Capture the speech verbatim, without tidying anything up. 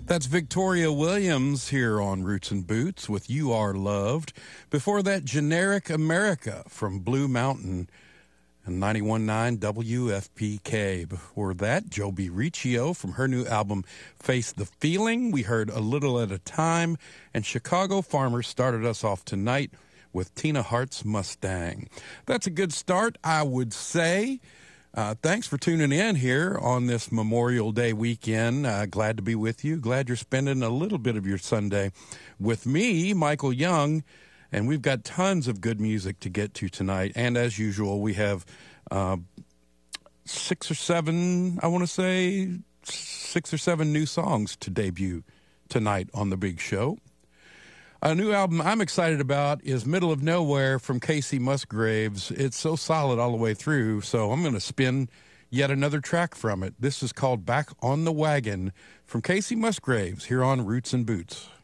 That's Victoria Williams here on Roots and Boots with You Are Loved. Before that, Generic America from Blue Mountain and ninety-one point nine W F P K. Before that, Joby Riccio from her new album, Face the Feeling. We heard A Little at a Time. And Chicago Farmers started us off tonight with Tina Hart's Mustang. That's a good start, I would say. Uh, thanks for tuning in here on this Memorial Day weekend. Uh, glad to be with you. Glad you're spending a little bit of your Sunday with me, Michael Young. And we've got tons of good music to get to tonight. And as usual, we have uh, six or seven, I want to say, six or seven new songs to debut tonight on The Big Show. A new album I'm excited about is Middle of Nowhere from Kacey Musgraves. It's so solid all the way through, so I'm going to spin yet another track from it. This is called Back on the Wagon from Kacey Musgraves here on Roots and Boots.